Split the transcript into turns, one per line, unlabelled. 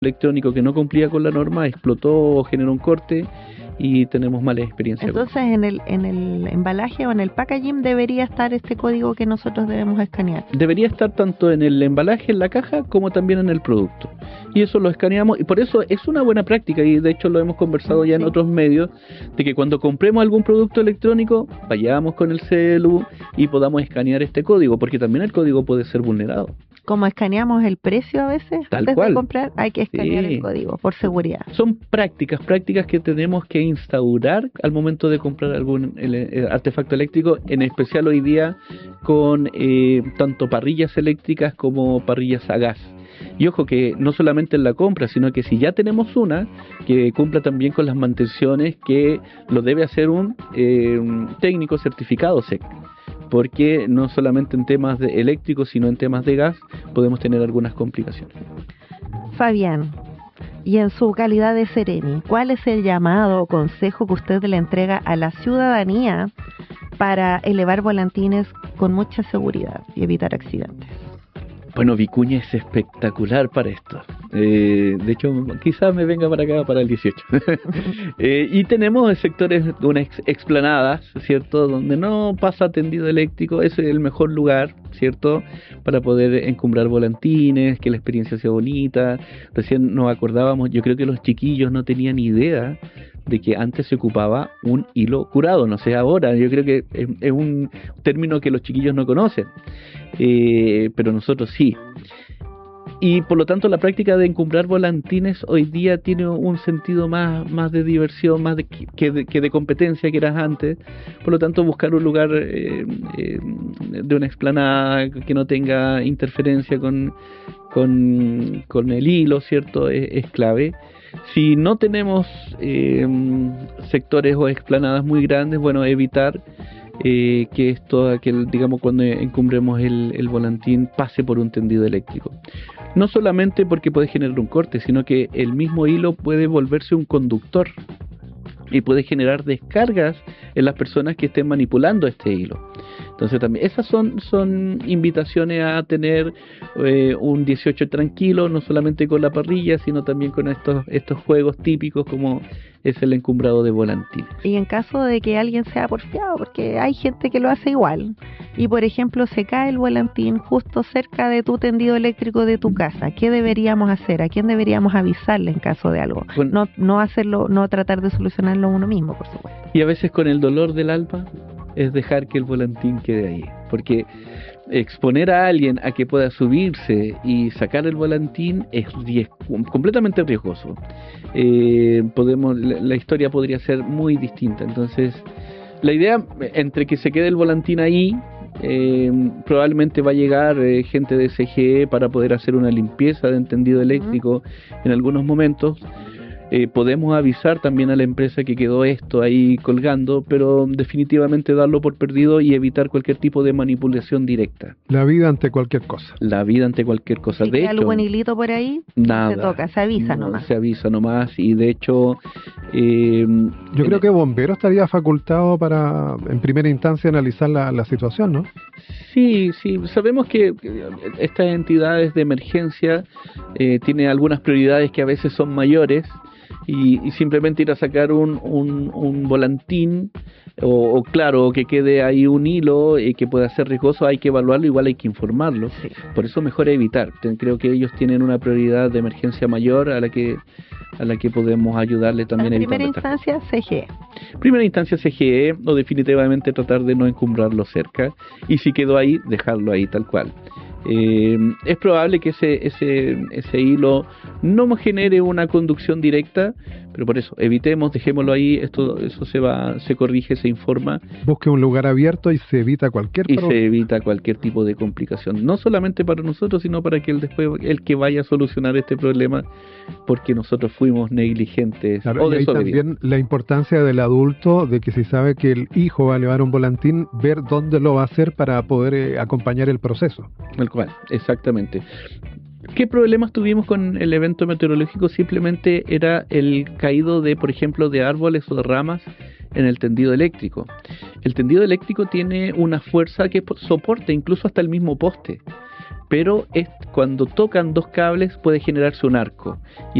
electrónico que no cumplía con la norma explotó o generó un corte y tenemos mala experiencia.
Entonces, en el embalaje o en el packaging debería estar este código que nosotros debemos escanear.
Debería estar tanto en el embalaje, en la caja, como también en el producto. Y eso lo escaneamos, y por eso es una buena práctica, y de hecho lo hemos conversado ya en otros medios, de que cuando compremos algún producto electrónico, vayamos con el celu y podamos escanear este código, porque también el código puede ser vulnerado.
Como escaneamos el precio a veces antes de comprar, hay que escanear el código por seguridad.
Son prácticas que tenemos que instaurar al momento de comprar algún artefacto eléctrico, en especial hoy día con tanto parrillas eléctricas como parrillas a gas. Y ojo que no solamente en la compra, sino que si ya tenemos una, que cumpla también con las mantenciones que lo debe hacer un técnico certificado SEC. Porque no solamente en temas de eléctricos, sino en temas de gas, podemos tener algunas complicaciones.
Fabián, y en su calidad de Seremi, ¿cuál es el llamado o consejo que usted le entrega a la ciudadanía para elevar volantines con mucha seguridad y evitar accidentes?
Bueno, Vicuña es espectacular para esto. De hecho, quizás me venga para acá para el 18. Y tenemos sectores de unas explanadas, ¿cierto? Donde no pasa tendido eléctrico. Ese es el mejor lugar, ¿cierto? Para poder encumbrar volantines, que la experiencia sea bonita. Recién nos acordábamos, yo creo que los chiquillos no tenían idea de que antes se ocupaba un hilo curado, no sé ahora, yo creo que es un término que los chiquillos no conocen, pero nosotros sí. Y por lo tanto la práctica de encumbrar volantines hoy día tiene un sentido más de diversión, más que de competencia que eras antes. Por lo tanto, buscar un lugar de una explanada que no tenga interferencia con el hilo, ¿cierto? Es clave. Si no tenemos sectores o explanadas muy grandes, bueno, evitar que digamos, cuando encumbremos el volantín pase por un tendido eléctrico. No solamente porque puede generar un corte, sino que el mismo hilo puede volverse un conductor y puede generar descargas en las personas que estén manipulando este hilo. Entonces también esas son invitaciones a tener un 18 tranquilo, no solamente con la parrilla, sino también con estos juegos típicos como es el encumbrado de volantines.
Y en caso de que alguien sea porfiado, porque hay gente que lo hace igual, y por ejemplo se cae el volantín justo cerca de tu tendido eléctrico de tu casa, ¿qué deberíamos hacer? ¿A quién deberíamos avisarle en caso de algo? Bueno, no tratar de solucionarlo uno mismo, por supuesto.
Y a veces con el dolor del alma es dejar que el volantín quede ahí, porque exponer a alguien a que pueda subirse y sacar el volantín es completamente riesgoso. La historia podría ser muy distinta. Entonces, la idea, entre que se quede el volantín ahí, probablemente va a llegar gente de CGE para poder hacer una limpieza de tendido eléctrico en algunos momentos. Podemos avisar también a la empresa que quedó esto ahí colgando, pero definitivamente darlo por perdido y evitar cualquier tipo de manipulación directa.
La vida ante cualquier cosa.
La vida ante cualquier cosa.
Si hay algún hilito por ahí,
nada.
se avisa nomás.
Se avisa nomás y de hecho...
yo creo que Bombero estaría facultado para, en primera instancia, analizar la situación, ¿no?
Sí, sabemos que estas entidades de emergencia tienen algunas prioridades que a veces son mayores y simplemente ir a sacar un volantín o claro, que quede ahí un hilo que pueda ser riesgoso, hay que evaluarlo, igual hay que informarlo. Sí. Por eso mejor evitar. Creo que ellos tienen una prioridad de emergencia mayor a la que podemos ayudarle también a evitar.
Primera instancia CGE.
Primera instancia CGE o definitivamente tratar de no encumbrarlo cerca y si quedó ahí, dejarlo ahí tal cual. Es probable que ese hilo no genere una conducción directa, pero por eso evitemos, dejémoslo ahí, eso se corrige, se informa.
Busque un lugar abierto y se evita cualquier
tipo de complicación, no solamente para nosotros, sino para que el que vaya a solucionar este problema, porque nosotros fuimos negligentes,
claro, o desobedientes. Y también la importancia del adulto, de que si sabe que el hijo va a llevar un volantín, ver dónde lo va a hacer para poder acompañar el proceso.
Tal cual, exactamente. ¿Qué problemas tuvimos con el evento meteorológico? Simplemente era el caído por ejemplo, de árboles o de ramas en el tendido eléctrico. El tendido eléctrico tiene una fuerza que soporta incluso hasta el mismo poste. pero cuando tocan dos cables puede generarse un arco, y